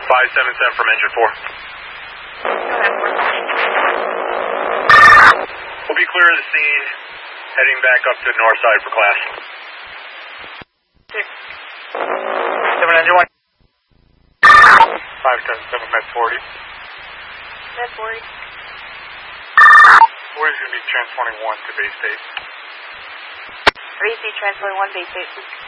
577 from engine 4. We'll be clear of the scene, heading back up to the north side for class. 7 engine 1. 577 med 40. Med 40. 40 is going to be transporting 1 to base state. REC transporting 1 base state.